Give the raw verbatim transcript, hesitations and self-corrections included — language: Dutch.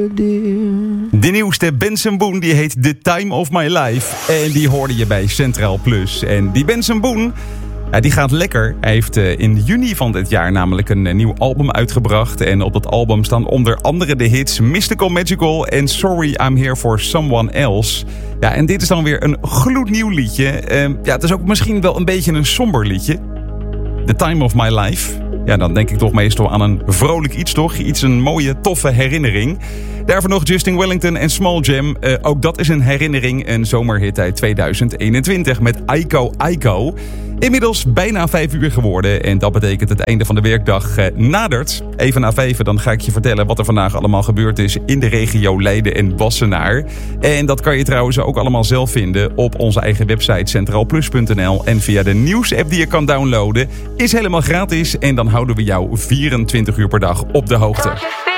dear. De nieuwste Benson Boone die heet The Time of My Life. En die hoorde je bij Centraal Plus. En die Benson Boone, ja, die gaat lekker. Hij heeft uh, in juni van dit jaar namelijk een uh, nieuw album uitgebracht. En op dat album staan onder andere de hits Mystical Magical en Sorry I'm Here For Someone Else. Ja, en dit is dan weer een gloednieuw liedje. Uh, ja, het is ook misschien wel een beetje een somber liedje. The Time of My Life. Ja, dan denk ik toch meestal aan een vrolijk iets, toch? Iets, een mooie, toffe herinnering. Daarvoor nog Justin Wellington en Small Jam. Uh, ook dat is een herinnering, een zomerhit uit tweeduizend eenentwintig met Aiko Aiko. Inmiddels bijna vijf uur geworden en dat betekent het einde van de werkdag uh, nadert. Even na vijf, dan ga ik je vertellen wat er vandaag allemaal gebeurd is in de regio Leiden en Wassenaar. En dat kan je trouwens ook allemaal zelf vinden op onze eigen website centraalplus punt n l en via de nieuwsapp die je kan downloaden. Is helemaal gratis en dan houden we jou vierentwintig uur per dag op de hoogte.